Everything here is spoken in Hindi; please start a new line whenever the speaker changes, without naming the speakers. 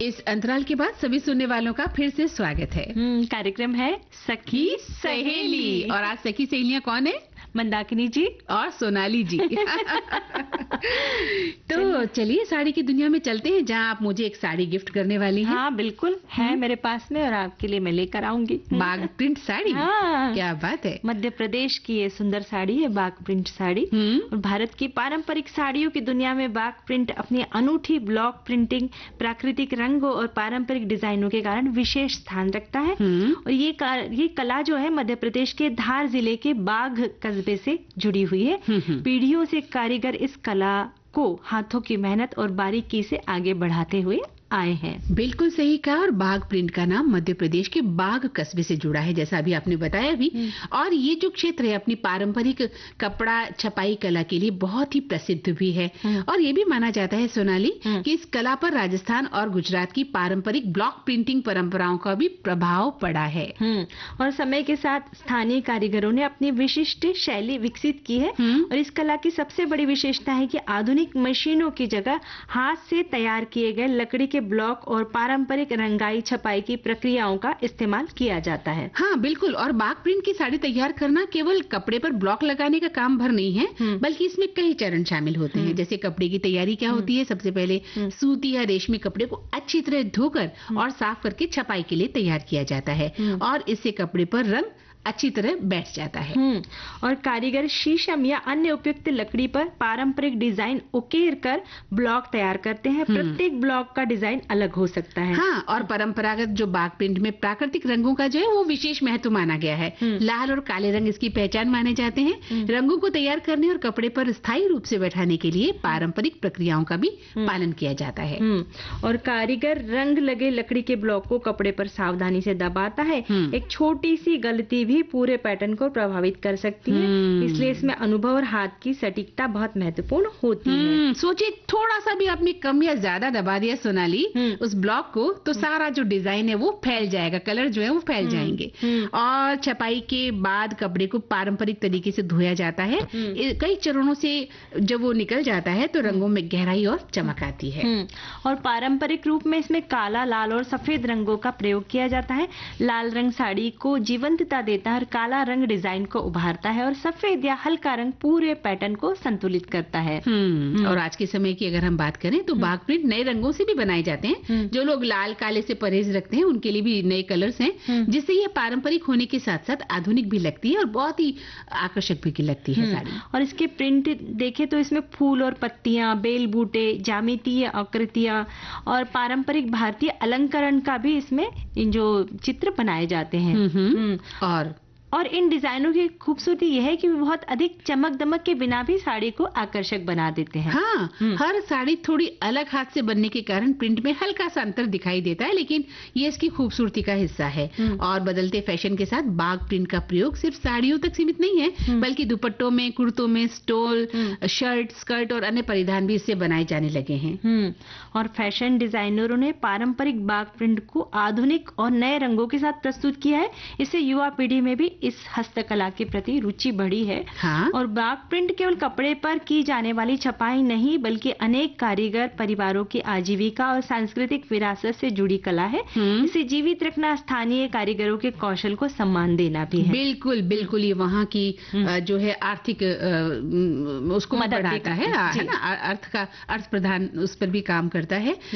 इस अंतराल के बाद सभी सुनने वालों का फिर से स्वागत है।
कार्यक्रम है सखी सहेली
और आज सखी सहेलियां कौन है?
मंदाकिनी जी
और सोनाली जी। तो चलिए साड़ी की दुनिया में चलते हैं, जहां आप मुझे एक साड़ी गिफ्ट करने वाली हैं।
हाँ बिल्कुल है मेरे पास में, और आपके लिए मैं लेकर आऊंगी
बाग प्रिंट साड़ी।
हाँ,
क्या बात है।
मध्य प्रदेश की ये सुंदर साड़ी है बाग प्रिंट साड़ी। और भारत की पारंपरिक साड़ियों की दुनिया में बाग प्रिंट अपनी अनूठी ब्लॉक प्रिंटिंग, प्राकृतिक रंगों और पारंपरिक डिजाइनों के कारण विशेष स्थान रखता है। और ये कला जो है मध्य प्रदेश के धार जिले के बाघ कस्बे से जुड़ी हुई है। पीढ़ियों से कारीगर इस कला को हाथों की मेहनत और बारीकी से आगे बढ़ाते हुए आए हैं।
बिल्कुल सही कहा। और बाघ प्रिंट का नाम मध्य प्रदेश के बाघ कस्बे से जुड़ा है, जैसा अभी आपने बताया भी। और ये जो क्षेत्र है अपनी पारंपरिक कपड़ा छपाई कला के लिए बहुत ही प्रसिद्ध भी है। और ये भी माना जाता है सोनाली कि इस कला पर राजस्थान और गुजरात की पारंपरिक ब्लॉक प्रिंटिंग परंपराओं का भी प्रभाव पड़ा है।
और समय के साथ स्थानीय कारीगरों ने अपनी विशिष्ट शैली विकसित की है। और इस कला की सबसे बड़ी विशेषता है कि आधुनिक मशीनों की जगह हाथ से तैयार किए गए लकड़ी के ब्लॉक और पारंपरिक रंगाई छपाई की प्रक्रियाओं का इस्तेमाल किया जाता है।
हाँ बिल्कुल। और बाग प्रिंट की साड़ी तैयार करना केवल कपड़े पर ब्लॉक लगाने का काम भर नहीं है, बल्कि इसमें कई चरण शामिल होते हैं। जैसे कपड़े की तैयारी क्या होती है, सबसे पहले सूती या रेशमी कपड़े को अच्छी तरह धोकर और साफ करके छपाई के लिए तैयार किया जाता है। और इससे कपड़े पर रंग अच्छी तरह बैठ जाता है।
और कारीगर शीशम या अन्य उपयुक्त लकड़ी पर पारंपरिक डिजाइन उकेर कर ब्लॉक तैयार करते हैं। प्रत्येक ब्लॉक का डिजाइन अलग हो सकता है।
हाँ, और परंपरागत जो बाग प्रिंट में प्राकृतिक रंगों का जो है वो विशेष महत्व माना गया है। लाल और काले रंग इसकी पहचान माने जाते हैं। रंगों को तैयार करने और कपड़े पर स्थायी रूप से बैठाने के लिए पारंपरिक प्रक्रियाओं का भी पालन किया जाता है।
और कारीगर रंग लगे लकड़ी के ब्लॉक को कपड़े पर सावधानी से दबाता है। एक छोटी सी गलती भी पूरे पैटर्न को प्रभावित कर सकती है, इसलिए इसमें अनुभव और हाथ की सटीकता बहुत महत्वपूर्ण होती है।
सोचिए थोड़ा सा भी आपने कम या ज्यादा दबा दिया सोनाली उस ब्लॉक को, तो सारा जो डिजाइन है वो फैल जाएगा, कलर जो है वो फैल जाएंगे। और छपाई के बाद कपड़े को पारंपरिक तरीके से धोया जाता है। कई चरणों से जब वो निकल जाता है तो रंगों में गहराई और चमक आती है।
और पारंपरिक रूप में इसमें काला, लाल और सफेद रंगों का प्रयोग किया जाता है। लाल रंग साड़ी को जीवंतता देता है और काला रंग डिजाइन को उभारता है, और सफेद या हल्का रंग पूरे पैटर्न को संतुलित करता है।
और आज के समय की अगर हम बात करें तो बाग प्रिंट नए रंगों से भी बनाए जाते हैं। जो लोग लाल काले से परहेज रखते हैं उनके लिए भी नए कलर्स हैं, जिससे ये पारंपरिक होने के साथ साथ आधुनिक भी लगती है और बहुत ही आकर्षक भी लगती है साड़ी।
और इसके प्रिंट देखें तो इसमें फूल और पत्तियां, बेल बूटे, ज्यामितीय आकृतियां और पारंपरिक भारतीय अलंकरण का भी इसमें जो चित्र बनाए जाते हैं। और इन डिजाइनों की खूबसूरती यह है कि वे बहुत अधिक चमक दमक के बिना भी साड़ी को आकर्षक बना देते हैं।
हाँ, हर साड़ी थोड़ी अलग हाथ से बनने के कारण प्रिंट में हल्का सा अंतर दिखाई देता है, लेकिन ये इसकी खूबसूरती का हिस्सा है। और बदलते फैशन के साथ बाग प्रिंट का प्रयोग सिर्फ साड़ियों तक सीमित नहीं है, बल्कि दुपट्टों में, कुर्तों में, स्टोल, शर्ट, स्कर्ट और अन्य परिधान भी इससे बनाए जाने लगे हैं।
और फैशन डिजाइनरों ने पारंपरिक बाग प्रिंट को आधुनिक और नए रंगों के साथ प्रस्तुत किया है। इससे युवा पीढ़ी में भी इस हस्तकला के प्रति रुचि बढ़ी है। और बाग प्रिंट केवल कपड़े पर की जाने वाली छपाई नहीं, बल्कि अनेक कारीगर परिवारों की आजीविका और सांस्कृतिक विरासत से जुड़ी कला है। इसे जीवित रखना स्थानीय कारीगरों के कौशल को सम्मान देना भी है।
बिल्कुल बिल्कुल, ये वहाँ की जो है आर्थिक उसको बढ़ाता है ना, अर्थ प्रधान उस पर भी काम करता है।